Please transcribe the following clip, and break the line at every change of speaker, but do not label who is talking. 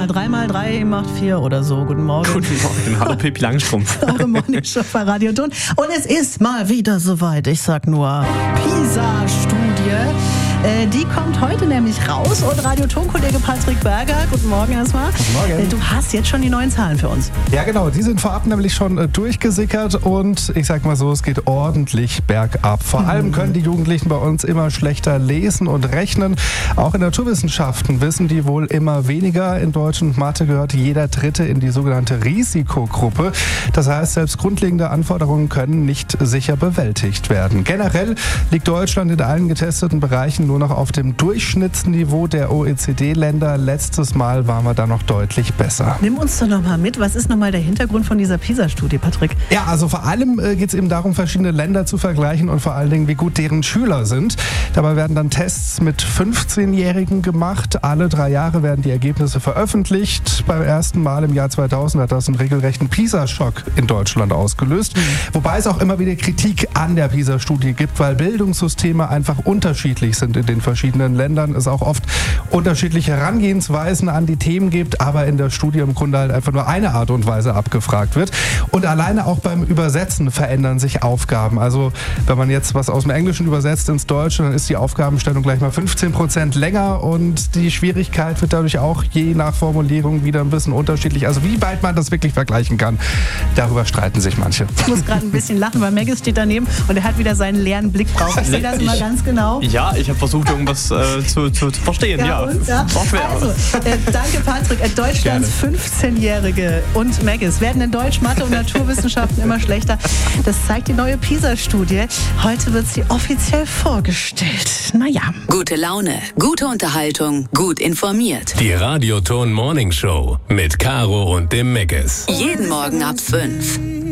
3 mal 3 macht 4 oder so. Guten Morgen.
Guten Morgen. Hallo Pippi Langstrumpf.
Eure Morningshow bei Radio Ton. Und es ist mal wieder soweit. Ich sag nur PISA-Studie. Die kommt heute nämlich raus. Und Radio Ton-Kollege Patrick Berger, guten Morgen erstmal.
Guten Morgen.
Du hast jetzt schon die neuen Zahlen für uns.
Ja genau, die sind vorab nämlich schon durchgesickert und ich sag mal so, es geht ordentlich bergab. Vor allem können die Jugendlichen bei uns immer schlechter lesen und rechnen. Auch in Naturwissenschaften wissen die wohl immer weniger. In Deutsch und Mathe gehört jeder Dritte in die sogenannte Risikogruppe. Das heißt, selbst grundlegende Anforderungen können nicht sicher bewältigt werden. Generell liegt Deutschland in allen getesteten Bereichen nur noch auf dem Durchschnittsniveau der OECD-Länder. Letztes Mal waren wir da noch deutlich besser.
Nimm uns doch nochmal mit. Was ist nochmal der Hintergrund von dieser PISA-Studie, Patrick?
Ja, also vor allem geht es eben darum, verschiedene Länder zu vergleichen und vor allen Dingen, wie gut deren Schüler sind. Dabei werden dann Tests mit 15-Jährigen gemacht. Alle 3 Jahre werden die Ergebnisse veröffentlicht. Beim ersten Mal im Jahr 2000 hat das einen regelrechten PISA-Schock in Deutschland ausgelöst. Wobei es auch immer wieder Kritik an der PISA-Studie gibt, weil Bildungssysteme einfach unterschiedlich sind in den verschiedenen Ländern. Es auch oft unterschiedliche Herangehensweisen an die Themen gibt, aber in der Studie im Grunde halt einfach nur eine Art und Weise abgefragt wird. Und alleine auch beim Übersetzen verändern sich Aufgaben. Also wenn man jetzt was aus dem Englischen übersetzt ins Deutsche, dann ist die Aufgabenstellung gleich mal 15% länger und die Schwierigkeit wird dadurch auch je nach Formulierung wieder ein bisschen unterschiedlich. Also wie weit man das wirklich vergleichen kann, darüber streiten sich manche.
Ich muss gerade ein bisschen lachen, weil Maggis steht daneben und er hat wieder seinen leeren Blick drauf. Ich sehe das immer ganz genau.
Ja, ich habe versucht, irgendwas zu verstehen. Ja.
War schwer. Also, danke Patrick. Deutschlands 15-Jährige und Maggis werden in Deutsch, Mathe und Naturwissenschaften immer schlechter. Das zeigt die neue PISA-Studie. Heute wird sie offiziell vorgestellt. Naja.
Gute Laune, gute Unterhaltung, gut informiert.
Die Radio Ton Morning Show mit Caro und dem Maggis.
Jeden Morgen ab 5.